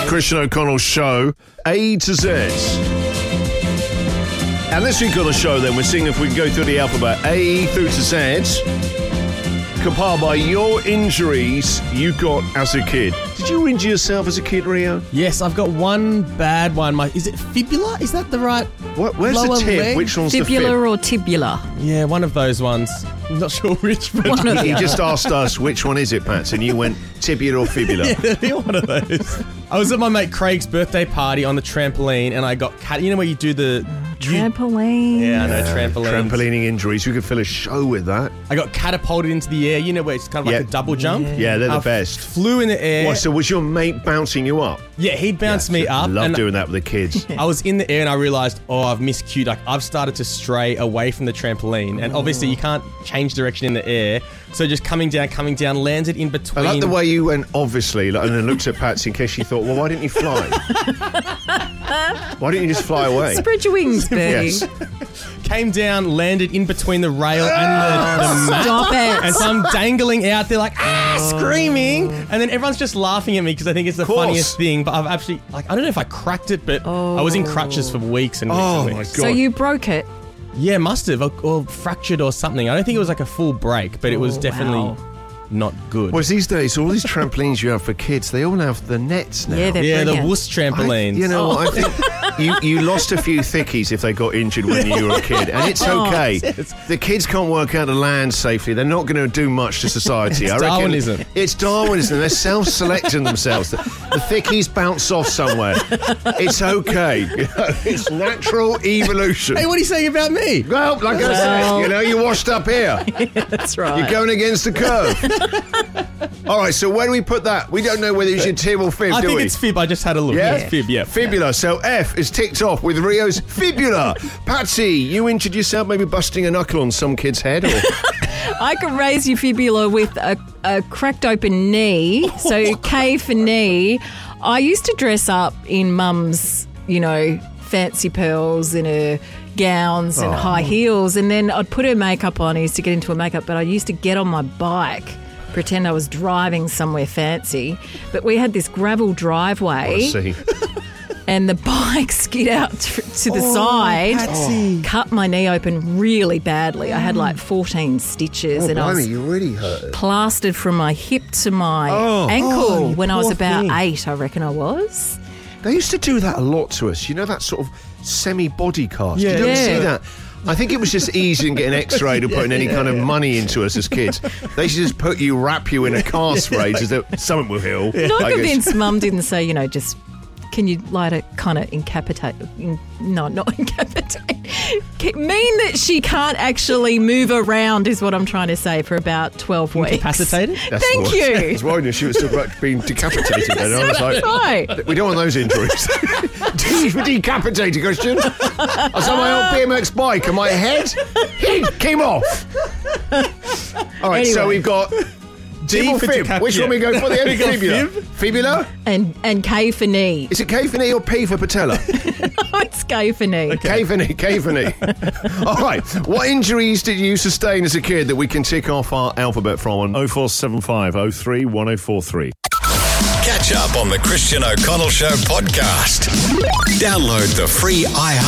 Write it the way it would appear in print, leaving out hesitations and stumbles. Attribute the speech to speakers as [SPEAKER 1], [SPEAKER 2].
[SPEAKER 1] Christian O'Connell Show, A to Z. And this week on the show, then, we're seeing if we can go through the alphabet A through to Z, compiled by your injuries you got as a kid. Did you injure yourself as a kid, Rio?
[SPEAKER 2] Yes, I've got one bad one. Is it fibula? Is that the right?
[SPEAKER 1] Where's
[SPEAKER 2] lower
[SPEAKER 1] the tib?
[SPEAKER 2] leg?
[SPEAKER 1] Which one's the
[SPEAKER 3] Fibula
[SPEAKER 1] fib?
[SPEAKER 3] or tibula?
[SPEAKER 2] Yeah, one of those ones. I'm not sure which. But
[SPEAKER 3] One of
[SPEAKER 1] He
[SPEAKER 3] the
[SPEAKER 1] just asked us, which one is it, Pats? And you went tibia or fibula.
[SPEAKER 2] yeah, one of those. I was at my mate Craig's birthday party on the trampoline, and I got you know where you do the
[SPEAKER 3] trampoline.
[SPEAKER 2] Yeah, I know, trampoline.
[SPEAKER 1] Trampolining injuries. We could fill a show with that.
[SPEAKER 2] I got catapulted into the air. You know where it's kind of like a double jump?
[SPEAKER 1] Yeah, they're the
[SPEAKER 2] I
[SPEAKER 1] best.
[SPEAKER 2] Flew in the air.
[SPEAKER 1] What, so was your mate bouncing you up?
[SPEAKER 2] Yeah, he bounced me up.
[SPEAKER 1] Love
[SPEAKER 2] and
[SPEAKER 1] doing that with the kids.
[SPEAKER 2] I was in the air and I realised, I've miscued. Like, I've started to stray away from the trampoline. And obviously you can't change direction in the air. So just coming down, landed in
[SPEAKER 1] I
[SPEAKER 2] between.
[SPEAKER 1] like the way you went, obviously, and then looked at Patsy in case she thought, well, why didn't you fly? Why didn't you just fly away?
[SPEAKER 3] Spread your wings, Bertie.
[SPEAKER 1] Yes.
[SPEAKER 2] Came down, landed in between the rail and the mat.
[SPEAKER 3] Stop it.
[SPEAKER 2] And so I'm dangling out there like, screaming. And then everyone's just laughing at me because I think it's the funniest thing. But I've actually, I don't know if I cracked it, but I was in crutches for weeks and weeks
[SPEAKER 1] Oh,
[SPEAKER 2] and
[SPEAKER 1] my
[SPEAKER 2] weeks.
[SPEAKER 1] God.
[SPEAKER 3] So you broke it.
[SPEAKER 2] Yeah, must have. Or fractured or something. I don't think it was like a full break, but it was definitely not good.
[SPEAKER 1] Well, these days, all these trampolines you have for kids, they all have the nets now.
[SPEAKER 3] Yeah, they're
[SPEAKER 2] Yeah, the
[SPEAKER 3] brilliant.
[SPEAKER 2] wuss trampolines.
[SPEAKER 1] You know what? I think you lost a few thickies if they got injured when you were a kid, and it's okay. The kids can't work how to land safely. They're not going to do much to society. I reckon
[SPEAKER 2] Darwinism.
[SPEAKER 1] It's Darwinism. They're self-selecting themselves. The thickies bounce off somewhere. It's okay. You know, it's natural evolution.
[SPEAKER 2] Hey, what are you saying about me?
[SPEAKER 1] Well, like I said, you're washed up here.
[SPEAKER 3] That's right.
[SPEAKER 1] You're going against the curve. All right, so where do we put that? We don't know whether it's your tib or fib,
[SPEAKER 2] I
[SPEAKER 1] do
[SPEAKER 2] think
[SPEAKER 1] we?
[SPEAKER 2] it's fib. I just had a look.
[SPEAKER 1] Yeah?
[SPEAKER 2] It's fib, yeah.
[SPEAKER 1] Fibula. So F is ticked off with Rio's fibula. Patsy, you injured yourself maybe busting a knuckle on some kid's head? Or
[SPEAKER 3] I could raise your fibula with a cracked open knee. So K for knee. I used to dress up in mum's, fancy pearls and her gowns and high heels. And then I'd put her makeup on. I used to get into her makeup. But I used to get on my bike, pretend I was driving somewhere fancy. But we had this gravel driveway.
[SPEAKER 1] see.
[SPEAKER 3] And the bike skid out to the side,
[SPEAKER 2] Patsy.
[SPEAKER 3] cut my knee open really badly. I had like 14 stitches and I was
[SPEAKER 1] you really hurt.
[SPEAKER 3] plastered from my hip to my ankle when I was about 8, I reckon I was.
[SPEAKER 1] They used to do that a lot to us. You know, that sort of semi-body cast.
[SPEAKER 2] Yeah.
[SPEAKER 1] You don't
[SPEAKER 3] Yeah.
[SPEAKER 1] see that. I think it was just easy and getting x-rayed or putting any kind of money into us as kids. They should just wrap you in a cast phrase as though something will heal.
[SPEAKER 3] Not
[SPEAKER 1] I guess.
[SPEAKER 3] convinced Mum didn't say, just... Can you kind of incapacitate? No, not incapacitate. Mean that she can't actually move around is what I'm trying to say for about 12 weeks.
[SPEAKER 2] Incapacitated?
[SPEAKER 3] Thank you.
[SPEAKER 1] That's why she was talking about being decapitated. And I was like,
[SPEAKER 3] Right.
[SPEAKER 1] we don't want those injuries. Decapitated, Christian. I was on my old BMX bike and my head came off. All right, so
[SPEAKER 3] Anyway.
[SPEAKER 1] we've got... Tib or
[SPEAKER 2] for
[SPEAKER 1] fib?
[SPEAKER 2] decap-
[SPEAKER 1] Which one we go for? The
[SPEAKER 2] We go
[SPEAKER 1] fibula.
[SPEAKER 2] fib.
[SPEAKER 1] Fibula?
[SPEAKER 3] And K for knee.
[SPEAKER 1] Is it K for knee or P for patella?
[SPEAKER 3] It's K for knee.
[SPEAKER 1] K for knee, K for knee. All right. What injuries did you sustain as a kid that we can tick off our alphabet from on 0475 03 1043?
[SPEAKER 4] Catch up on the Christian O'Connell Show podcast. Download the free